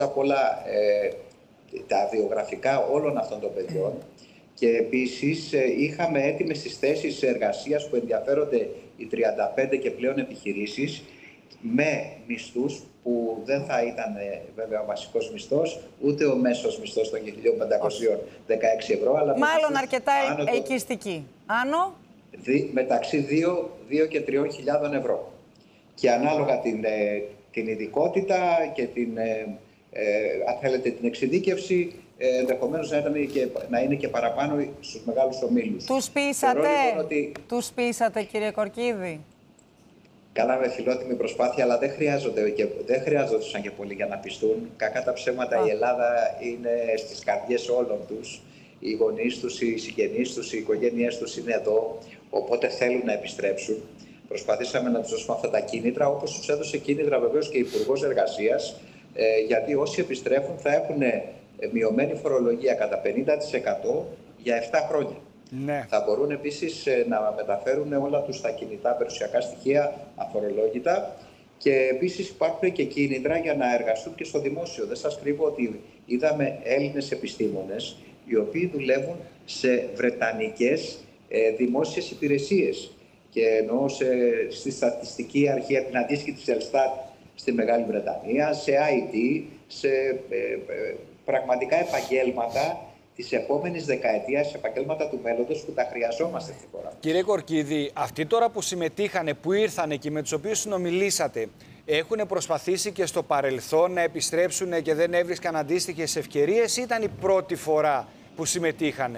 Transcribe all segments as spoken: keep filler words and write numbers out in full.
απ' όλα ε, τα βιογραφικά όλων αυτών των παιδιών και επίσης ε, είχαμε έτοιμες τις θέσεις εργασίας που ενδιαφέρονται οι τριάντα πέντε και πλέον επιχειρήσεις με μισθούς που δεν θα ήταν ε, βέβαια ο βασικός μισθός, ούτε ο μέσος μισθός των χίλια πεντακόσια δεκαέξι ευρώ. Αλλά μάλλον αρκετά ελκυστική. Άνω. Δι, μεταξύ δύο και τριών χιλιάδων ευρώ. Και ανάλογα την, ε, την ειδικότητα και την, ε, ε, αν θέλετε, την εξειδίκευση, ε, ενδεχομένως να, να είναι και παραπάνω στους μεγάλους ομίλους. Τους πείσατε, λοιπόν, ότι... τους πείσατε κύριε Κορκίδη. Κάναμε φιλότιμη προσπάθεια, αλλά δεν χρειάζονται και δεν χρειάζονταν και πολύ για να πιστούν. Κακά τα ψέματα, Α. η Ελλάδα είναι στις καρδιές όλων τους. Οι γονείς τους, οι συγγενείς τους, οι οικογένειές τους είναι εδώ, οπότε θέλουν να επιστρέψουν. Προσπαθήσαμε να τους δώσουμε αυτά τα κίνητρα, όπως τους έδωσε κίνητρα βεβαίως και η Υπουργός Εργασίας, ε, γιατί όσοι επιστρέφουν θα έχουν μειωμένη φορολογία κατά πενήντα τοις εκατό για επτά χρόνια. Ναι. Θα μπορούν επίσης να μεταφέρουν όλα τους τα κινητά περιουσιακά στοιχεία αφορολόγητα και επίσης υπάρχουν και κίνητρα για να εργαστούν και στο δημόσιο. Δεν σας κρύβω ότι είδαμε Έλληνες επιστήμονες οι οποίοι δουλεύουν σε βρετανικές ε, δημόσιες υπηρεσίες. Και εννοώ σε, στη στατιστική αρχή, την αντίστοιχη της Ελστάτ στη Μεγάλη Βρετανία, σε άι τι, σε ε, ε, πραγματικά επαγγέλματα της επόμενης δεκαετίας, επαγγέλματα του μέλλοντος που τα χρειαζόμαστε στη χώρα. Κύριε Κορκίδη, αυτοί τώρα που συμμετείχανε, που ήρθανε και με τους οποίους συνομιλήσατε, έχουν προσπαθήσει και στο παρελθόν να επιστρέψουν και δεν έβρισκαν αντίστοιχες ευκαιρίες ή ήταν η πρώτη φορά που συμμετείχανε?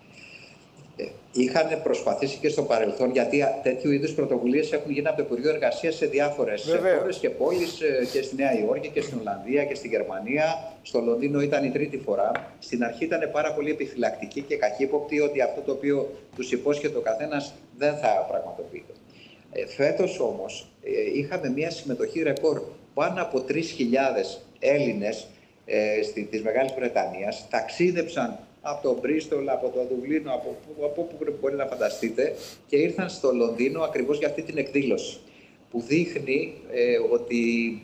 Είχαν προσπαθήσει και στο παρελθόν, γιατί τέτοιου είδους πρωτοβουλίες έχουν γίνει από το Υπουργείο Εργασίας σε διάφορες χώρες και πόλεις, και στη Νέα Υόρκη και στην Ολλανδία και στη Γερμανία. Στο Λονδίνο ήταν η τρίτη φορά. Στην αρχή ήταν πάρα πολύ επιφυλακτικοί και καχύποπτοι ότι αυτό το οποίο τους υπόσχεται ο καθένας δεν θα πραγματοποιείται. Ε, φέτος όμως ε, είχαμε μια συμμετοχή ρεκόρ. Πάνω από τρεις χιλιάδες Έλληνες ε, στη, της Μεγάλης Βρετανίας ταξίδεψαν από το Μπρίστολ, από το Δουβλίνο, από, από όπου μπορεί να φανταστείτε, και ήρθαν στο Λονδίνο ακριβώς για αυτή την εκδήλωση, που δείχνει ε, ότι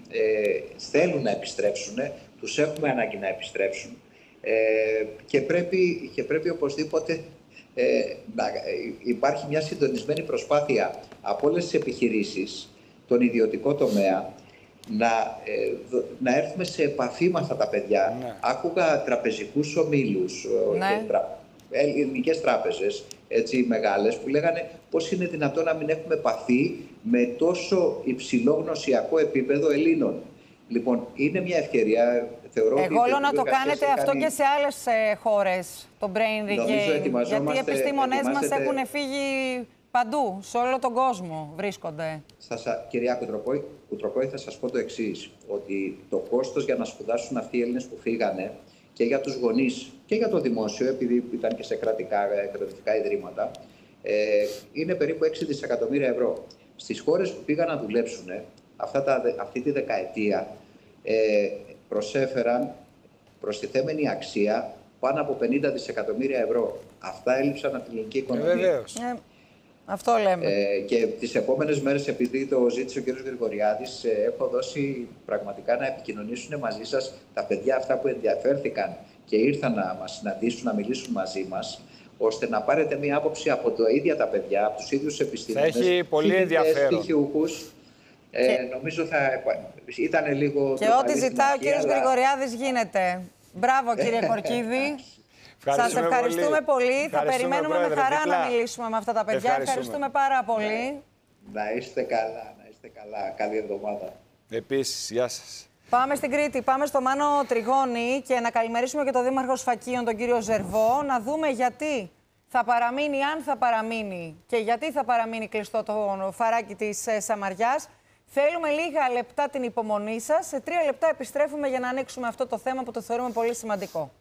ε, θέλουν να επιστρέψουν, τους έχουμε ανάγκη να επιστρέψουν ε, και, πρέπει, και πρέπει οπωσδήποτε ε, να υπάρχει μια συντονισμένη προσπάθεια από όλες τις επιχειρήσεις, τον ιδιωτικό τομέα, Να, ε, να έρθουμε σε επαφή με αυτά τα παιδιά. Ναι. Άκουγα τραπεζικούς ομίλους, ναι. τρα, ελληνικές τράπεζες, έτσι, μεγάλες, που λέγανε πώς είναι δυνατόν να μην έχουμε επαφή με τόσο υψηλό γνωσιακό επίπεδο Ελλήνων. Λοιπόν, είναι μια ευκαιρία, θεωρώ. Εγώ λέω να το κάνετε αυτό κάνει... και σε άλλες ε, χώρες, το Brain Regain, γιατί οι επιστήμονές μας έχουν φύγει παντού, σε όλο τον κόσμο βρίσκονται. Σας, κυρία Κουτροπόη, θα σας πω το εξής, ότι το κόστος για να σπουδάσουν αυτοί οι Έλληνες που φύγανε και για τους γονείς και για το δημόσιο, επειδή ήταν και σε κρατικά, κρατικά ιδρύματα, ε, είναι περίπου έξι δισεκατομμύρια ευρώ. Στις χώρες που πήγαν να δουλέψουν αυτά τα, αυτή τη δεκαετία ε, προσέφεραν προστιθέμενη αξία πάνω από πενήντα δισεκατομμύρια ευρώ. Αυτά έλειψαν από την ελληνική οικονομία. Ε, Αυτό λέμε. Ε, και τις επόμενες μέρες, επειδή το ζήτησε ο κ. Γρηγοριάδης, ε, έχω δώσει πραγματικά να επικοινωνήσουν μαζί σας τα παιδιά αυτά που ενδιαφέρθηκαν και ήρθαν να μας συναντήσουν, να μιλήσουν μαζί μας, ώστε να πάρετε μία άποψη από τα ίδια τα παιδιά, από τους ίδιους επιστήμονες. Θα έχει πολύ ενδιαφέρον. Πτυχιούχους. Ε, και... Νομίζω θα ήταν λίγο... Και ό,τι ζητάει ο κ. Αλλά... Γρηγοριάδης γίνεται. Μπράβο κύριε Κορκίδη. Σας ευχαριστούμε πολύ. πολύ. Θα περιμένουμε πρόεδρε, με χαρά διπλά. να μιλήσουμε με αυτά τα παιδιά. Ευχαριστούμε, ευχαριστούμε πάρα πολύ. Να, να είστε καλά, να είστε καλά. Καλή εβδομάδα. Επίσης, γεια σας. Πάμε στην Κρήτη, πάμε στο Μάνο Τριγώνη και να καλημερίσουμε και τον Δήμαρχο Σφακίων, τον κύριο Ζερβό, να δούμε γιατί θα παραμείνει, αν θα παραμείνει και γιατί θα παραμείνει κλειστό το φαράκι της Σαμαριάς. Θέλουμε λίγα λεπτά την υπομονή σας. Σε τρία λεπτά επιστρέφουμε για να ανοίξουμε αυτό το θέμα που το θεωρούμε πολύ σημαντικό.